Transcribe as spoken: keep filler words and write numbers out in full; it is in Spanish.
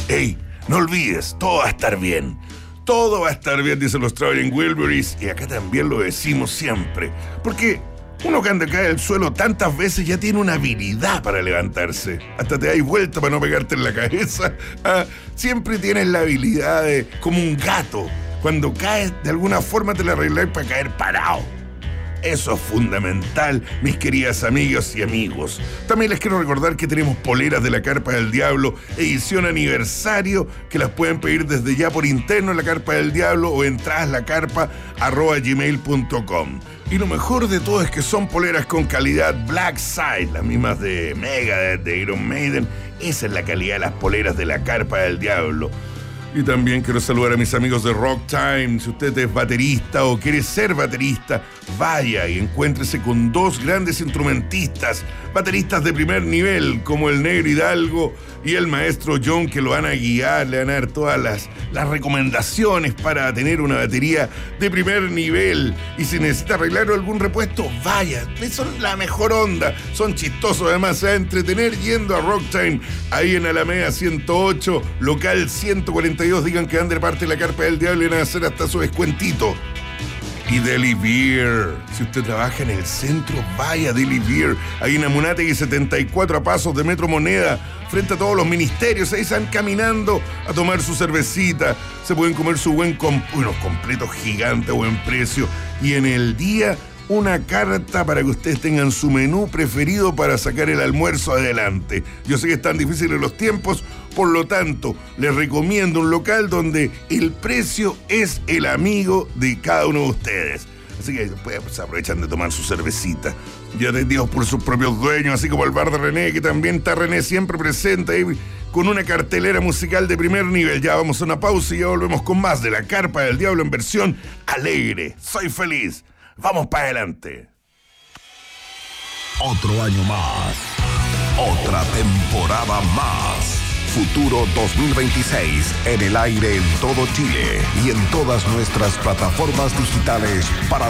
Hey, no olvides, todo va a estar bien. Todo va a estar bien, dicen los Traveling Wilburys, y acá también lo decimos siempre. Porque uno que anda cae al suelo tantas veces ya tiene una habilidad para levantarse. Hasta te dais vuelta para no pegarte en la cabeza. Ah, siempre tienes la habilidad de, como un gato, cuando caes de alguna forma te la arreglas para caer parado. Eso es fundamental, mis queridas amigas y amigos. También les quiero recordar que tenemos poleras de la Carpa del Diablo, edición aniversario, que las pueden pedir desde ya por interno en la Carpa del Diablo o entradas lacarpa arroba gmail punto com. Y lo mejor de todo es que son poleras con calidad Black Side, las mismas de Megadeth, de Iron Maiden. Esa es la calidad de las poleras de la Carpa del Diablo. Y también quiero saludar a mis amigos de Rock Time. Si usted es baterista o quiere ser baterista, vaya y encuéntrese con dos grandes instrumentistas, bateristas de primer nivel, como el Negro Hidalgo y el maestro John, que lo van a guiar, le van a dar todas las, las recomendaciones para tener una batería de primer nivel. Y si necesita arreglar algún repuesto, vaya, son la mejor onda, son chistosos, además se va a entretener yendo a Rock Time, ahí en Alameda ciento ocho, local ciento cuarenta y dos, digan que dan de parte de la Carpa del Diablo y van a hacer hasta su descuentito. Y Deli Beer, si usted trabaja en el centro, vaya a Deli Beer, ahí en Amunátegui setenta y cuatro, a pasos de Metro Moneda, frente a todos los ministerios. Ahí están caminando a tomar su cervecita, se pueden comer su buen comp unos completos gigantes a buen precio, y en el día una carta para que ustedes tengan su menú preferido para sacar el almuerzo adelante. Yo sé que están difíciles los tiempos, por lo tanto, les recomiendo un local donde el precio es el amigo de cada uno de ustedes. Así que pues, aprovechan de tomar su cervecita, ya atendidos por sus propios dueños, así como el bar de René, que también está René siempre presente ahí, con una cartelera musical de primer nivel. Ya vamos a una pausa y ya volvemos con más de la Carpa del Diablo en versión alegre. Soy feliz. Vamos para adelante. Otro año más. Otra temporada más. Futuro dos mil veintiséis en el aire en todo Chile y en todas nuestras plataformas digitales para